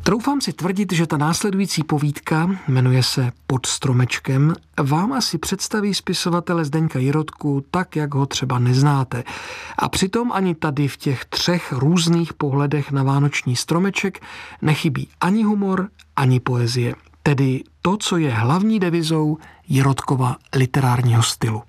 Troufám si tvrdit, že ta následující povídka, jmenuje se Pod stromečkem, vám asi představí spisovatele Zdeňka Jirotku tak, jak ho třeba neznáte. A přitom ani tady v těch 3 různých pohledech na vánoční stromeček nechybí ani humor, ani poezie. Tedy to, co je hlavní devizou Jirotkova literárního stylu.